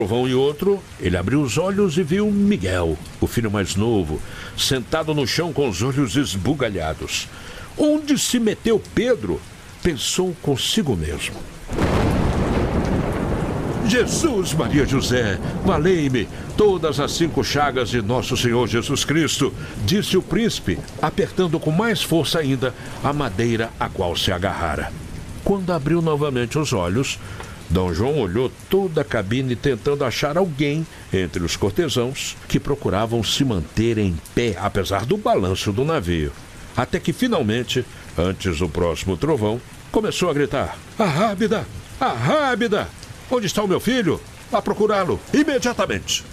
trovão e outro, ele abriu os olhos e viu Miguel, o filho mais novo, sentado no chão com os olhos esbugalhados. Onde se meteu Pedro? Pensou consigo mesmo. Jesus, Maria José, valei-me, todas as 5 chagas de nosso Senhor Jesus Cristo, disse o príncipe, apertando com mais força ainda a madeira a qual se agarrara. Quando abriu novamente os olhos, Dom João olhou toda a cabine tentando achar alguém entre os cortesãos que procuravam se manter em pé, apesar do balanço do navio. Até que, finalmente, antes do próximo trovão, começou a gritar: Arrábida! Arrábida! Onde está o meu filho? Vá procurá-lo, imediatamente!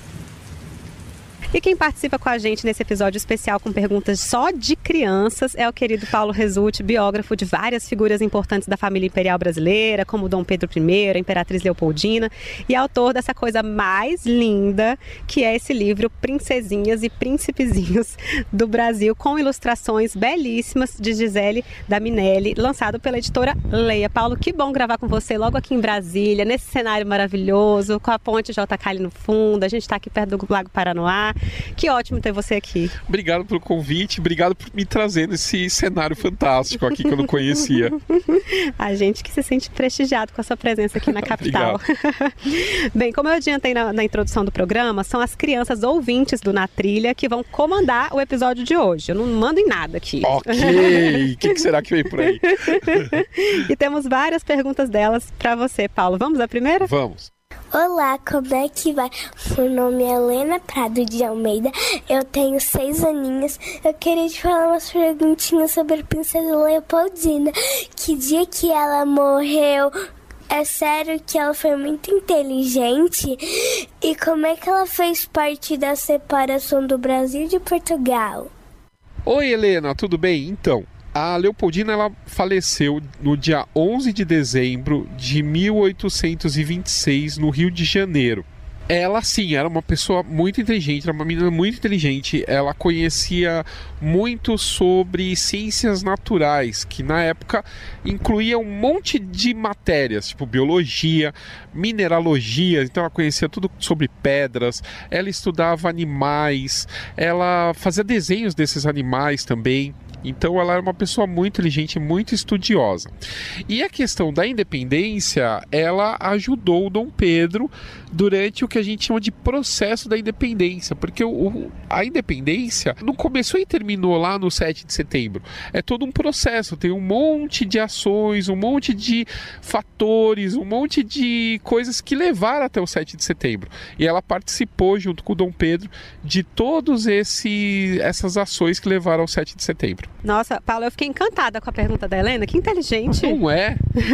E quem participa com a gente nesse episódio especial com perguntas só de crianças é o querido Paulo Resulti, biógrafo de várias figuras importantes da família imperial brasileira, como Dom Pedro I, a Imperatriz Leopoldina, e autor dessa coisa mais linda, que é esse livro Princesinhas e Príncipezinhos do Brasil, com ilustrações belíssimas de Gisele Daminelli, lançado pela editora Leia. Paulo, que bom gravar com você logo aqui em Brasília, nesse cenário maravilhoso, com a ponte JK ali no fundo, a gente está aqui perto do Lago Paranoá. Que ótimo ter você aqui. Obrigado pelo convite, obrigado por me trazer esse cenário fantástico aqui que eu não conhecia. A gente que se sente prestigiado com a sua presença aqui na capital. Bem, como eu adiantei na introdução do programa, são as crianças ouvintes do Na Trilha que vão comandar o episódio de hoje. Eu não mando em nada aqui. Ok, o que será que vem por aí? E temos várias perguntas delas para você, Paulo. Vamos à primeira? Vamos. Olá, como é que vai? Meu nome é Helena Prado de Almeida, eu tenho 6 aninhos. Eu queria te falar umas perguntinhas sobre a princesa Leopoldina. Que dia que ela morreu? É sério que ela foi muito inteligente? E como é que ela fez parte da separação do Brasil de Portugal? Oi, Helena, tudo bem? Então, a Leopoldina ela faleceu no dia 11 de dezembro de 1826, no Rio de Janeiro. Ela, sim, era uma pessoa muito inteligente, era uma menina muito inteligente. Ela conhecia muito sobre ciências naturais, que na época incluía um monte de matérias, tipo biologia, mineralogia. Então ela conhecia tudo sobre pedras, ela estudava animais, ela fazia desenhos desses animais também. Então ela era uma pessoa muito inteligente, muito estudiosa. E a questão da independência, ela ajudou o Dom Pedro durante o que a gente chama de processo da independência, porque a independência não começou e terminou lá no 7 de setembro. É todo um processo, tem um monte de ações, um monte de fatores, um monte de coisas que levaram até o 7 de setembro. E ela participou, junto com o Dom Pedro, de todas essas ações que levaram ao 7 de setembro. Nossa, Paulo, eu fiquei encantada com a pergunta da Helena, que inteligente. Não é?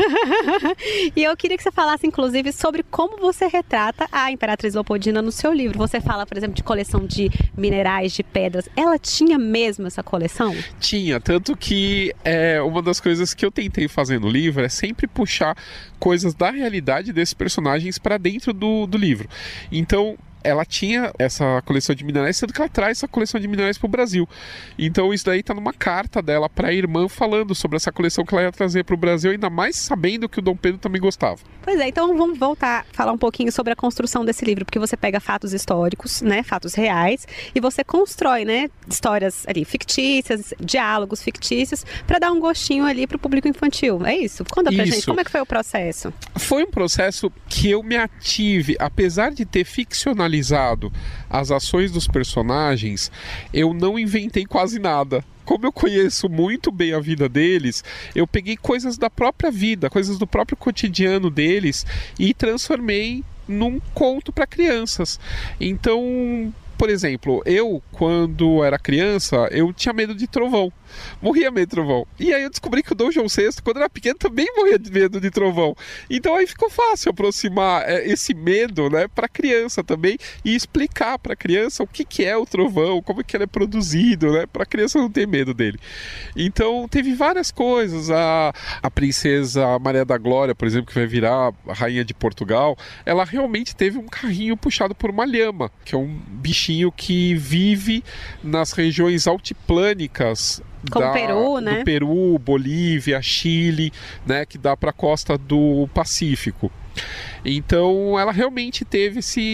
E eu queria que você falasse, inclusive, sobre como você retrata a Imperatriz Leopoldina no seu livro. Você fala, por exemplo, de coleção de minerais, de pedras. Ela tinha mesmo essa coleção? Tinha, tanto que uma das coisas que eu tentei fazer no livro é sempre puxar coisas da realidade desses personagens para dentro do livro. Então, ela tinha essa coleção de minerais, sendo que ela traz essa coleção de minerais para o Brasil. Então isso daí está numa carta dela para a irmã falando sobre essa coleção que ela ia trazer para o Brasil, ainda mais sabendo que o Dom Pedro também gostava. Pois é, então vamos voltar a falar um pouquinho sobre a construção desse livro, porque você pega fatos históricos, né, fatos reais, e você constrói, né, histórias ali fictícias, diálogos fictícios, para dar um gostinho ali para o público infantil. É isso? Conta pra gente, como é que foi o processo? Foi um processo que eu me ative, apesar de ter ficcionalizado as ações dos personagens, eu não inventei quase nada. Como eu conheço muito bem a vida deles, eu peguei coisas da própria vida, coisas do próprio cotidiano deles e transformei num conto para crianças. Então, por exemplo, eu, quando era criança, eu tinha medo de trovão. Morria medo de trovão. E aí eu descobri que o Dom João VI, quando era pequeno, também morria de medo de trovão. Então aí ficou fácil aproximar esse medo, né, para a criança também e explicar para a criança o que é o trovão, como é que ele é produzido, né, para a criança não ter medo dele. Então teve várias coisas. A princesa Maria da Glória, por exemplo, que vai virar a rainha de Portugal, ela realmente teve um carrinho puxado por uma lhama, que é um bichinho que vive nas regiões altiplânicas como Peru, né? Do Peru, Bolívia, Chile, né, que dá para a costa do Pacífico. Então ela realmente teve